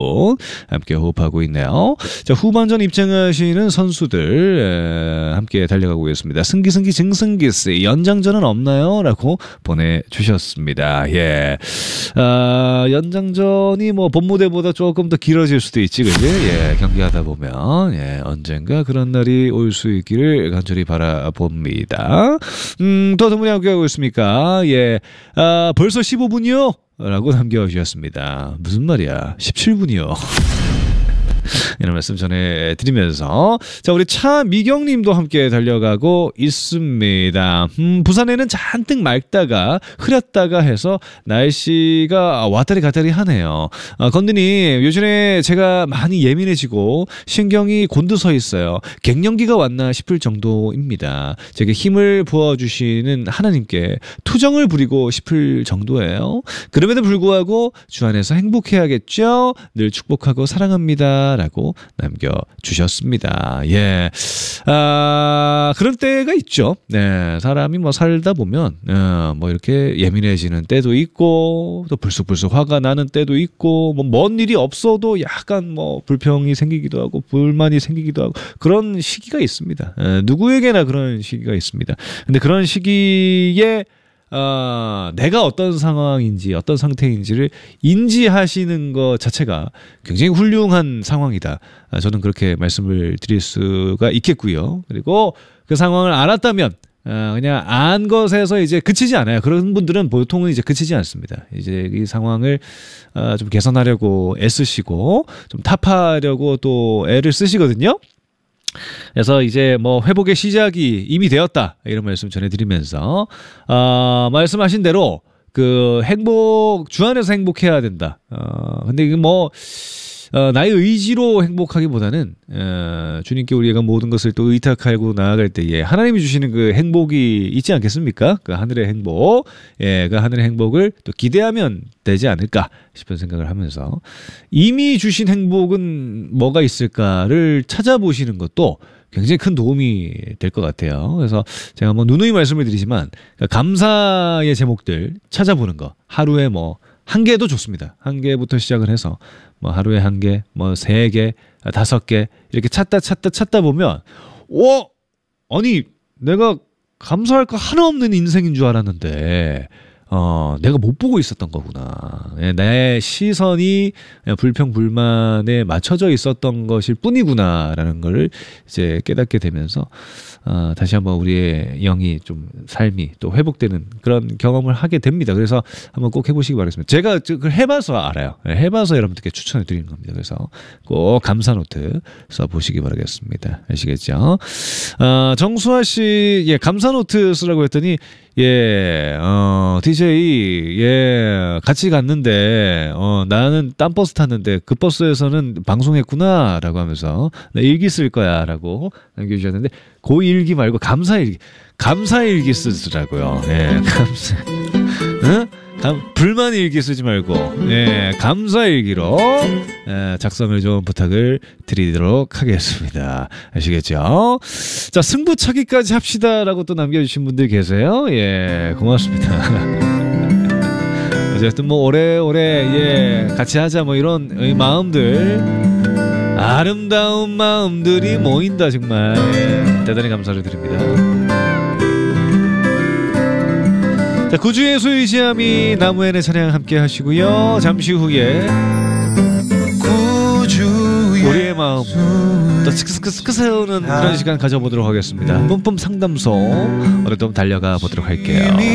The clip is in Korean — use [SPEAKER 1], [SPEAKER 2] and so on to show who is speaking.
[SPEAKER 1] 함께 호흡하고 있네요. 자, 후반전 입장하시는 선수들 함께 달려가고 있습니다. 승기 증승기스 연장전은 없나요? 라고 보내주셨습니다. 예, 연장전이 뭐 본무대보다 조금 더 길어질 수도 있지, 그지? 예, 경기하다 보면 예, 언젠가 그런 날이 올 수 있기를 간절히 바라봅니다. 더 드문이 함께하고 있습니까? 예, 벌써 15분이요? 라고 남겨주셨습니다. 무슨 말이야? 17분이요. 이런 말씀 전해드리면서 자, 우리 차미경님도 함께 달려가고 있습니다. 부산에는 잔뜩 맑다가 흐렸다가 해서 날씨가 왔다리 갔다리 하네요. 건드님, 요즘에 제가 많이 예민해지고 신경이 곤두서 있어요. 갱년기가 왔나 싶을 정도입니다. 제게 힘을 부어주시는 하나님께 투정을 부리고 싶을 정도예요. 그럼에도 불구하고 주 안에서 행복해야겠죠? 늘 축복하고 사랑합니다. 라고 남겨주셨습니다. 예. 그런 때가 있죠. 네. 사람이 뭐 살다 보면, 뭐 이렇게 예민해지는 때도 있고, 또 불쑥불쑥 화가 나는 때도 있고, 뭐 먼 일이 없어도 약간 뭐 불평이 생기기도 하고, 불만이 생기기도 하고, 그런 시기가 있습니다. 누구에게나 그런 시기가 있습니다. 근데 그런 시기에 내가 어떤 상황인지 어떤 상태인지를 인지하시는 것 자체가 굉장히 훌륭한 상황이다. 저는 그렇게 말씀을 드릴 수가 있겠고요. 그리고 그 상황을 알았다면 그냥 안 것에서 이제 그치지 않아요. 그런 분들은 보통은 이제 그치지 않습니다. 이제 이 상황을 좀 개선하려고 애쓰시고 좀 타파하려고 또 애를 쓰시거든요. 그래서 이제 뭐 회복의 시작이 이미 되었다, 이런 말씀 전해드리면서 말씀하신 대로 그 행복, 주 안에서 행복해야 된다. 근데 이게 뭐 나의 의지로 행복하기보다는 주님께 우리가 모든 것을 또 의탁하고 나아갈 때에 하나님이 주시는 그 행복이 있지 않겠습니까? 그 하늘의 행복, 예, 그 하늘의 행복을 또 기대하면 되지 않을까 싶은 생각을 하면서 이미 주신 행복은 뭐가 있을까를 찾아보시는 것도 굉장히 큰 도움이 될 것 같아요. 그래서 제가 뭐 누누이 말씀을 드리지만 감사의 제목들 찾아보는 거, 하루에 뭐 한 개도 좋습니다. 한 개부터 시작을 해서 뭐 하루에 한 개, 뭐 3개, 5개 이렇게 찾다 보면 아니 내가 감사할 거 하나 없는 인생인 줄 알았는데 내가 못 보고 있었던 거구나. 내 시선이 불평불만에 맞춰져 있었던 것일 뿐이구나라는 걸 이제 깨닫게 되면서 다시 한번 우리의 영이 좀 삶이 또 회복되는 그런 경험을 하게 됩니다. 그래서 한번 꼭 해보시기 바라겠습니다. 제가 그걸 해봐서 알아요. 해봐서 여러분들께 추천해 드리는 겁니다. 그래서 꼭 감사 노트 써보시기 바라겠습니다. 아시겠죠? 정수아 씨, 예, 감사 노트 쓰라고 했더니 예, DJ, 예, 같이 갔는데, 나는 딴 버스 탔는데, 그 버스에서는 방송했구나, 라고 하면서, 나 일기 쓸 거야, 라고 남겨주셨는데, 고 일기 말고 감사일기 쓰더라고요. 예, 응? 불만 일기 쓰지 말고, 예, 감사일기로, 작성을 좀 부탁을 드리도록 하겠습니다. 아시겠죠? 자, 승부차기까지 합시다라고 또 남겨주신 분들 계세요. 예, 고맙습니다. 어쨌든 뭐 오래오래, 예, 같이 하자, 뭐 이런 마음들, 아름다운 마음들이 모인다, 정말. 예, 대단히 감사를 드립니다. 자, 구주의 소유시함이 나무엔의 찬양 함께 하시고요. 잠시 후에 우리의 마음 또 스크스크 세우는 그런 시간 가져보도록 하겠습니다. 뿜뿜 상담소 오늘도 달려가 보도록 할게요.